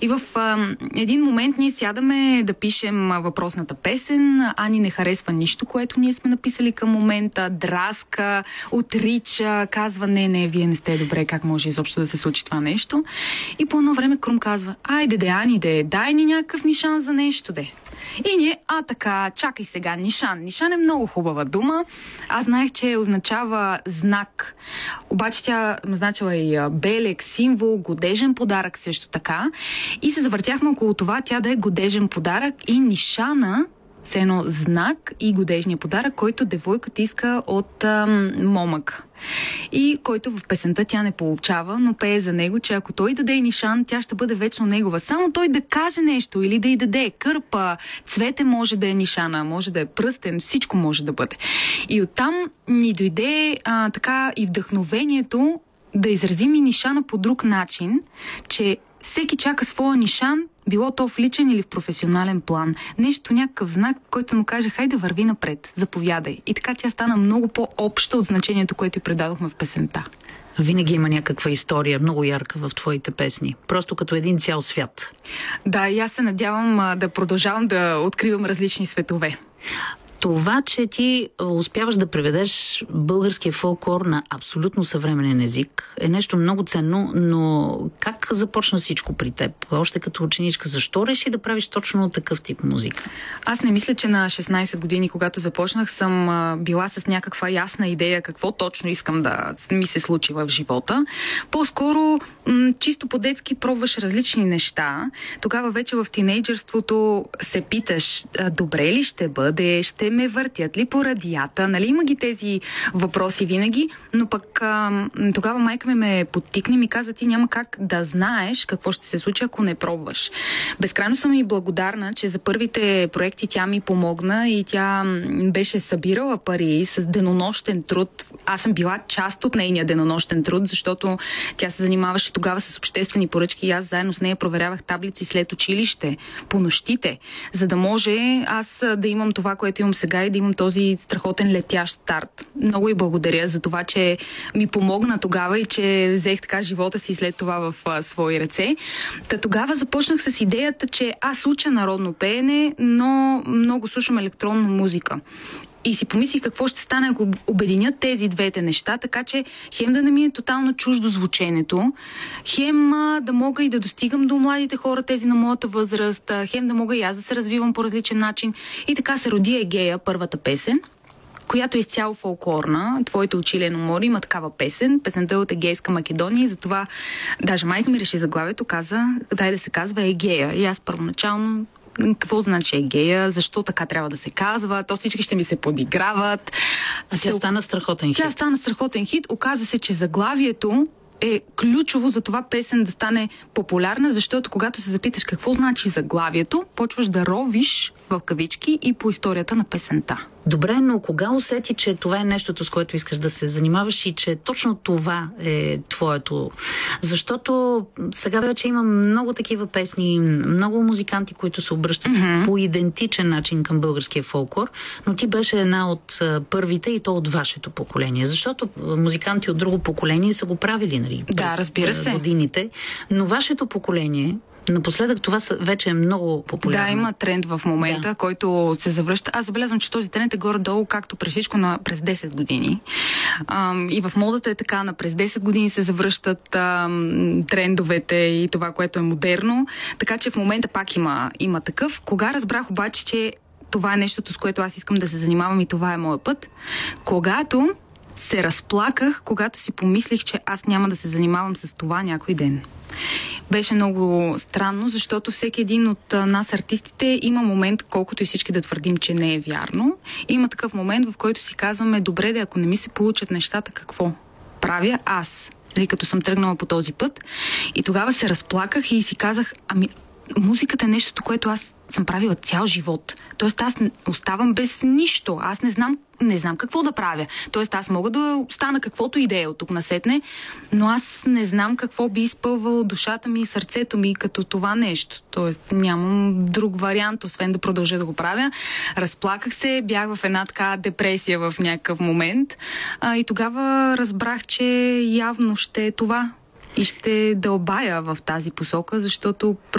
И в един момент ние сядаме да пишем въпросната песен. Ани не харесва нищо, което ние сме написали към момента. Драска, отрича, казва не, вие не сте добре, как може изобщо да се случи това нещо. И по едно време Крум казва, айде Ани, дай ни някакъв нишан за нещо, И ние, така, чакай сега, нишан. Нишан е много хубава дума. Аз знаех, че означава знак. Обаче тя значила и белег, символ, годежен подарък също така. И се завъртяхме около това, тя да е годежен подарък и нишана, с едно знак и годежния подарък, който девойката иска от момък. И който в песента тя не получава, но пее за него, че ако той даде нишан, тя ще бъде вечно негова. Само той да каже нещо или да й даде кърпа, цвете може да е нишана, може да е пръстен, всичко може да бъде. И оттам ни дойде така и вдъхновението да изразим и нишана по друг начин, че всеки чака своя нишан, било то в личен или в професионален план. Нещо, някакъв знак, който му каже, хайде върви напред, заповядай. И така тя стана много по-обща от значението, което й предадохме в песента. Винаги има някаква история, много ярка в твоите песни. Просто като един цял свят. Да, и аз се надявам да продължавам да откривам различни светове. Това, че ти успяваш да преведеш българския фолклор на абсолютно съвременен език, е нещо много ценно, но как започна всичко при теб? Още като ученичка, защо реши да правиш точно такъв тип музика? Аз не мисля, че на 16 години, когато започнах, съм била с някаква ясна идея какво точно искам да ми се случи в живота. По-скоро чисто по-детски пробваш различни неща. Тогава вече в тинейджърството се питаш, добре ли ще бъде, ще ме въртят ли по радията, нали има ги тези въпроси винаги, но пък тогава майка ми ме подтикне и ми каза, ти няма как да знаеш какво ще се случи, ако не пробваш. Безкрайно съм и благодарна, че за първите проекти тя ми помогна и тя беше събирала пари с денонощен труд. Аз съм била част от нейния денонощен труд, защото тя се занимаваше тогава с обществени поръчки и аз заедно с нея проверявах таблици след училище, по нощите, за да може аз да имам това, което имам сега и да имам този страхотен летящ старт. Много и благодаря за това, че ми помогна тогава и че взех така живота си след това в свои ръце. Тогава започнах с идеята, че аз уча народно пеене, но много слушам електронна музика. И си помислих какво ще стане, ако обединят тези двете неща, така че хем да не ми е тотално чуждо звученето, хем да мога и да достигам до младите хора, тези на моята възраст, хем да мога и аз да се развивам по различен начин. И така се роди Егея, първата песен, която е изцяло фолклорна. Твоето училено море има такава песен. Песента е от Егейска Македония и затова даже майка ми реши заглавието, каза, дай да се казва Егея. И аз първоначално какво значи Егея, защо така трябва да се казва, то всички ще ми се подиграват. Тя стана страхотен хит. Тя стана страхотен хит. Оказа се, че заглавието е ключово за това песен да стане популярна, защото когато се запиташ какво значи заглавието, почваш да ровиш в кавички и по историята на песента. Добре, но кога усети, че това е нещото, с което искаш да се занимаваш и че точно това е твоето? Защото сега вече има много такива песни, много музиканти, които се обръщат по идентичен начин към българския фолклор, но ти беше една от първите и то от вашето поколение. Защото музиканти от друго поколение са го правили, нали? Да, разбира се. Годините, но вашето поколение напоследък това вече е много популярно. Да, има тренд в момента, който се завръща. Аз забелязвам, че този тренд е горе-долу, както през всичко през 10 години. И в модата е така, на през 10 години се завръщат трендовете и това, което е модерно. Така че в момента пак има такъв. Кога разбрах обаче, че това е нещото, с което аз искам да се занимавам и това е моят път? Когато се разплаках, когато си помислих, че аз няма да се занимавам с това някой ден. Беше много странно, защото всеки един от нас, артистите, има момент, колкото и всички да твърдим, че не е вярно. Има такъв момент, в който си казваме, добре, ако не ми се получат нещата, какво правя аз? Нали, като съм тръгнала по този път. И тогава се разплаках и си казах, музиката е нещото, което аз съм правила цял живот. Тоест аз оставам без нищо. Аз не знам какво да правя. Тоест аз мога да стана каквото идея от тук насетне, но аз не знам какво би изпълвало душата ми и сърцето ми като това нещо. Тоест нямам друг вариант, освен да продължа да го правя. Разплаках се, бях в една така депресия в някакъв момент и тогава разбрах, че явно ще е това. И ще дълбая в тази посока, защото